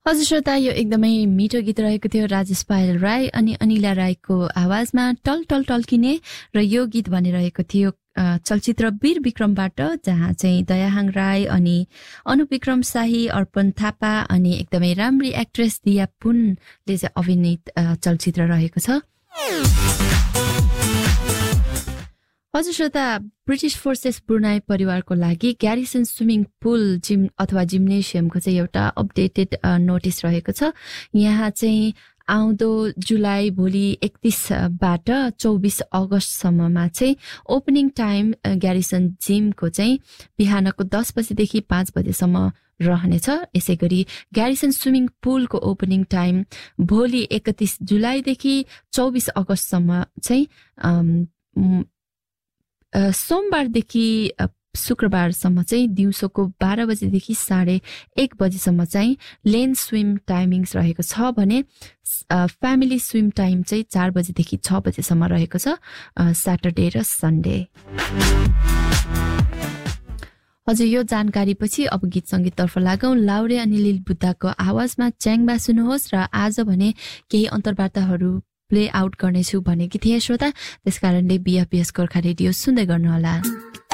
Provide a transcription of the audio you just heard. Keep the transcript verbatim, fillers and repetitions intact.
हजुर श्रोता, यो एकदमै मिठो गीत रहेको थियो राजेश पायल राई अनि अनिला राईको आवाजमा टल टल टल्किने। र यो गीत भनिरहेको थियो चलचित्र वीर विक्रमबाट, जहाँ चाहिँ दयाहाङ राई अनि अनुप विक्रम शाही, अर्पण थापा अनि एकदमै राम्री एक्ट्रेस दिया पुनले चाहिँ अभिनीत चलचित्र रहेको छ। हजुर श्रोता, ब्रिटिस फोर्सेस ब्रुनाई परिवारको लागि ग्यारिसन स्विमिङ पुल जिम अथवा जिम्नेसियमको चाहिँ एउटा अपडेटेड नोटिस रहेको छ। यहाँ चाहिँ आउँदो जुलाई भोलि एकतिसबाट चौबिस अगस्तसम्ममा चाहिँ ओपनिङ टाइम ग्यारिसन जिमको चाहिँ बिहानको दस बजेदेखि पाँच बजेसम्म रहनेछ। यसै गरी ग्यारिसन स्विमिङ पुलको ओपनिङ टाइम भोलि एकतिस जुलाईदेखि चौबिस अगस्तसम्म चाहिँ सोमबारदेखि शुक्रबारसम्म चाहिँ दिउँसोको बाह्र बजेदेखि साढे एक बजीसम्म चाहिँ लेन स्विम टाइमिङ्स रहेको छ भने फ्यामिली स्विम टाइम चाहिँ चार बजेदेखि छ बजेसम्म रहेको छ, स्याटरडे र सन्डे। हजुर, यो जानकारी पछि अब गीत सङ्गीततर्फ लागौँ। लाउरे अनि लिल बुद्धाको आवाजमा च्याङबा सुन्नुहोस्। र आज भने केही अन्तर्वार्ताहरू प्ले आउट गर्नेछु भनेकी थिएँ श्रोता, त्यसकारणले बिएफपिएस गोर्खा रेडियो सुन्दै गर्नुहोला।